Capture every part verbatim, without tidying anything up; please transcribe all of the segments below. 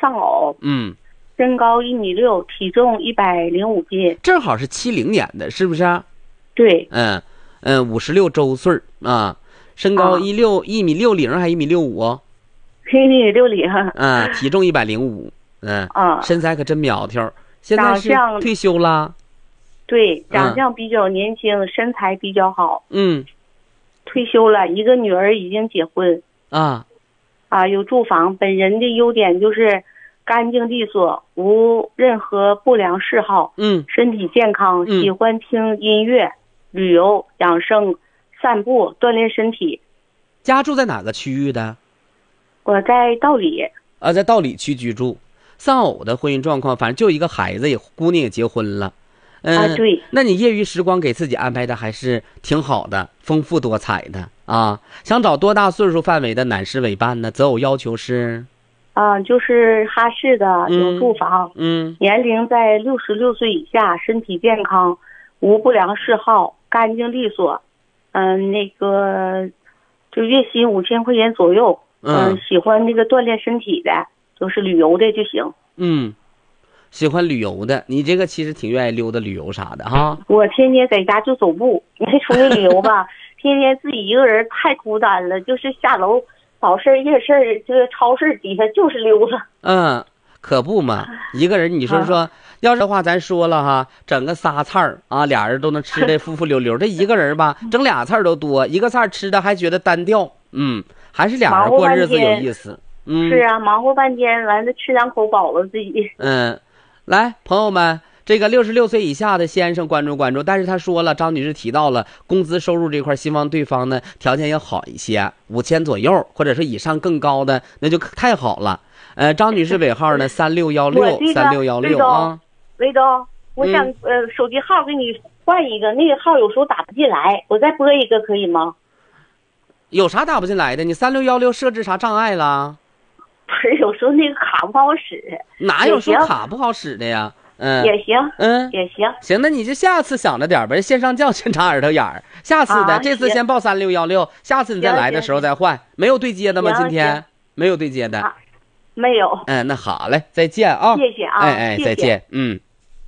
丧偶。 嗯， 身高一米六，体重一百零五斤。 正好是七零年的，是不是啊？ 对。 嗯嗯，五十六周岁啊，身高一六一米六零还一米六五？ 一米六零。 啊，体重一百零五。嗯啊， 身材可真苗条。现在是退休了。 对，长相比较年轻，嗯、身材比较好。 嗯， 退休了，一个女儿已经结婚。 啊啊，有住房。本人的优点就是干净利索，无任何不良嗜好。 嗯， 身体健康， 嗯、 喜欢听音乐、旅游、养生、散步、锻炼身体。 家住在哪个区域的？ 我在道里。 啊，在道里区居住。丧偶的婚姻状况，反正就一个孩子，也姑娘也结婚了。嗯、 啊，对。 那你业余时光给自己安排的还是挺好的，丰富多彩的啊。想找多大岁数范围的男士为伴呢？择偶要求是？ 啊，就是哈市的，有住房。 嗯。嗯年龄在六十六岁以下，身体健康，无不良嗜好，干净利索。嗯，那个就月薪五千块钱左右。嗯、呃，喜欢那个锻炼身体的，就是旅游的就行。 嗯，喜欢旅游的，你这个其实挺愿意溜达旅游啥的哈。 我天天在家就走步，你出去旅游吧，天天自己一个人太孤单了，就是下楼早市夜市这个超市底下就是溜达。 嗯，可不嘛，一个人你说说，啊、要是的话咱说了哈，整个仨菜儿啊，俩人都能吃的富富溜溜，这一个人吧，整俩菜都多，一个菜吃的还觉得单调。嗯。还是俩人过日子有意思。嗯， 是啊，忙活半天，完了吃两口饱了自己。 嗯，来，朋友们，这个六十六岁以下的先生关注关注。但是他说了，张女士提到了工资收入这块，希望对方呢条件要好一些，五千左右，或者是以上更高的，那就太好了。呃，张女士尾号呢三六幺六三六幺六啊。 魏东，我想、嗯、呃手机号给你换一个，那个号有时候打不进来，我再拨一个可以吗？ 有啥打不进来的？你三六幺六设置啥障碍了？ 不是，有时候那个卡不好使。 哪有说卡不好使的呀？嗯， 也行， 嗯， 也行。 行，那你就下次想着点呗，线上教先插耳朵眼儿。下次的、啊、这次先报三六幺六，下次你再来的时候再换。没有对接的吗？今天没有对接的、 啊，没有。 嗯，那好嘞，再见啊！ 谢谢啊！ 哎哎， 谢谢再见，嗯。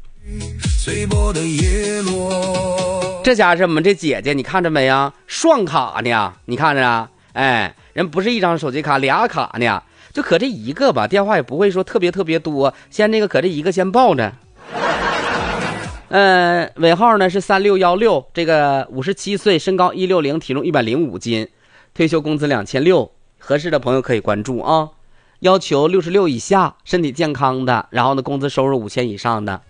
这家是我们这姐姐，你看着没呀？双卡呢，你看着啊？哎，人不是一张手机卡，俩卡呢，就可这一个吧，电话也不会说特别特别多，先那个可这一个先报着。呃，尾号呢是三六幺六，这个五十七岁，身高一六零，体重一百零五斤，退休工资两千六，合适的朋友可以关注啊。要求六十六以下，身体健康的，然后呢工资收入五千以上的。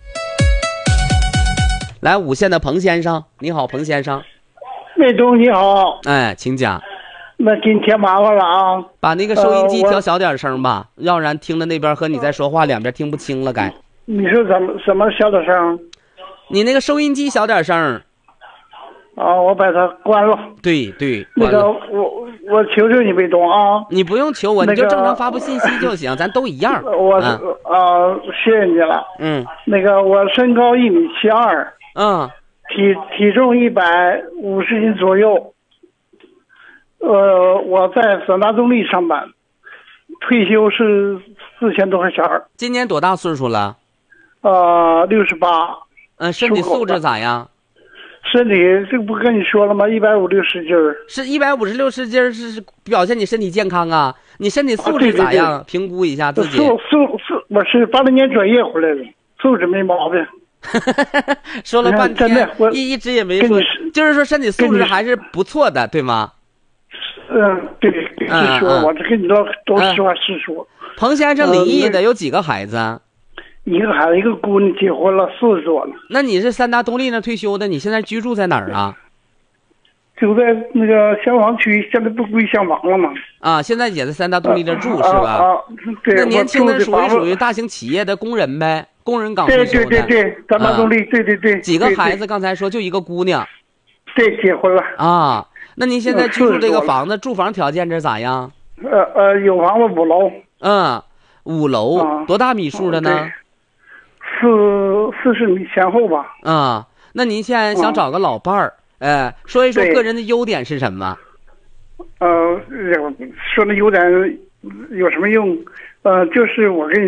来，五线的彭先生，你好，彭先生。 魏东你好。 哎，请讲。 那今天麻烦了啊， 把那个收音机调小点声吧，呃、要不然听的那边和你在说话两边听不清了该。 你说怎么什么小点声？ 你那个收音机小点声。 啊，我把它关了。 对对， 那个我我求求你魏东啊。 你不用求我， 那个、 你就正常发布信息就行，咱都一样。 我啊、呃，谢谢你了。 嗯。 那个我身高一米七二。 嗯。 体体重一百五十斤左右。呃，我在三大动力上班，退休是四千多块钱。 今年多大岁数了？ 呃，六十八。 嗯，身体素质咋样？ 身体这不跟你说了吗？一百五六十斤儿。 是一百五十六十斤儿，是表现你身体健康啊？你身体素质咋样？ 啊、对对对评估一下自己。 素素素，我是八零年专业回来的，素质没毛病。 说了半天， 真的，我一一直也没说，就是说身体素质还是不错的，对吗？ 嗯，对，是说， 嗯嗯、 我这跟你都都实话实说。 彭先生离异的有几个孩子？ 呃、一个孩子，一个姑娘结婚了，四十多了。 那你是三大动力那退休的？你现在居住在哪儿啊？ 就在那个消防区，现在不归消防了吗？ 啊，现在也在三大动力这住、 啊、 是吧？ 啊，对。 那年轻人属于属于大型企业的工人呗，工人岗退休的。 对对对对，三大动力，啊、对对对。 几个孩子？刚才说就一个姑娘。 对，结婚了。 啊，那您现在居住这个房子，住房条件这咋样？ 呃呃，有房子五楼。 嗯，五楼、 啊、 多大米数的呢？ 四四十米前后吧。 啊，那您现在想找个老伴儿？哎，说一说个人的优点是什么？ 呃，说那优点有什么用？呃，就是我跟你